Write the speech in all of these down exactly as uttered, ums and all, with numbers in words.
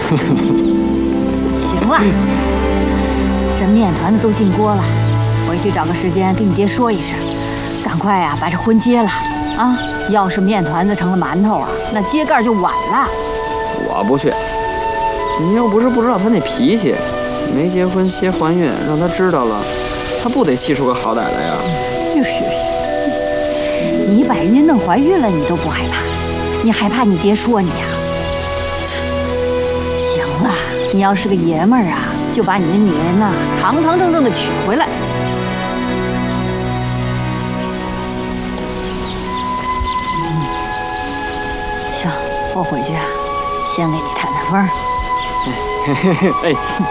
行了，这面团子都进锅了，回去找个时间跟你爹说一声，赶快呀、啊、把这婚结了啊！要是面团子成了馒头啊，那秸秆就晚了。 我不去，你又不是不知道他那脾气，没结婚先怀孕，让他知道了，他不得气出个好歹来呀？ 呦呦呦！你把人家弄怀孕了，你都不害怕，你害怕你爹说你呀？行了，你要是个爷们儿啊，就把你的女人呐、啊、堂堂正正的娶回来。行，我回去啊，先给你探探风。 哎，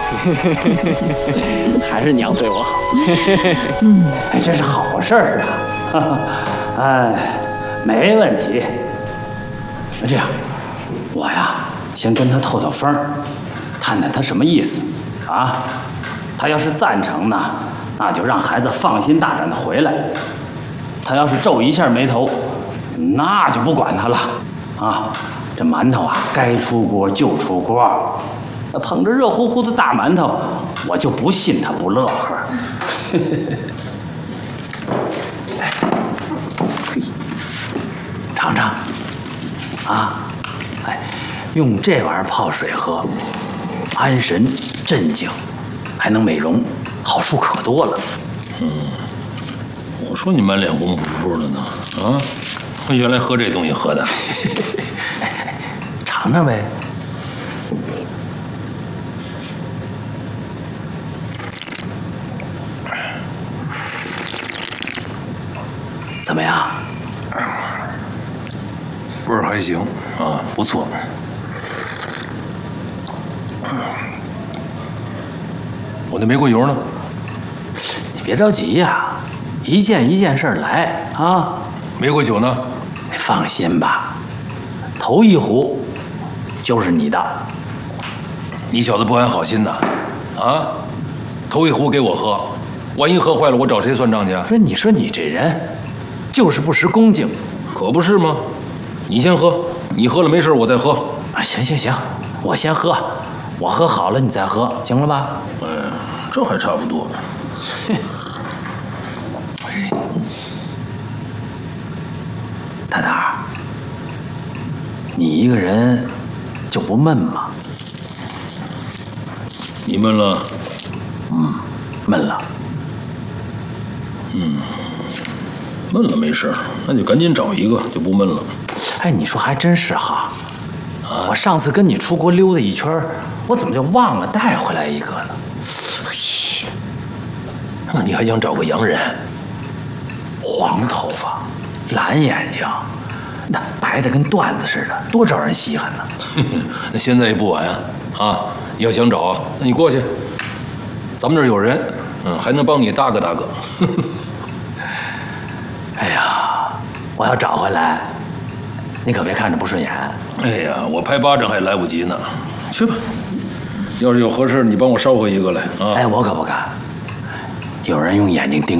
还是娘对我好。 嗯，哎，这是好事儿啊。哎，没问题。那这样，我呀，先跟他透透风，看看他什么意思啊。他要是赞成呢，那就让孩子放心大胆的回来；他要是皱一下眉头，那就不管他了啊。这馒头啊，该出锅就出锅。捧着热乎乎的大馒头，我就不信他不乐呵。尝尝，啊，哎，用这玩意儿泡水喝，安神镇静，还能美容，好处可多了。 嗯，我说你满脸红扑扑的呢，啊，原来喝这东西喝的。 尝尝呗。怎么样？ 味儿还行啊，不错。我那玫瑰油呢？ 你别着急呀，一件一件事儿来啊。 玫瑰酒呢？ 你放心吧，头一壶就是你的。 你小子不安好心呐！啊，头一壶给我喝，万一喝坏了，我找谁算账去啊？ 不是，你说你这人。就是不识恭敬， 可不是吗？你先喝，你喝了没事，我再喝。 啊，行行行，我先喝，我喝好了你再喝，行了吧？ 哎，这还差不多。 大胆儿，你一个人就不闷吗？ 你闷了？ 嗯，闷了。 嗯。闷了没事，那就赶紧找一个，就不闷了。 哎，你说还真是哈，啊、我上次跟你出国溜达一圈，我怎么就忘了带回来一个呢？ 嘿，那你还想找个洋人？ 黄头发，蓝眼睛，那白的跟缎子似的，多招人稀罕呢。 那现在也不晚啊！啊，你要想找啊，那你过去，咱们这儿有人，嗯，还能帮你搭个搭个。 哎呀，我要找回来，你可别看着不顺眼。 哎呀，我拍巴掌还来不及呢。去吧，要是有合适，你帮我捎回一个来啊！ 哎，我可不敢，有人用眼睛盯。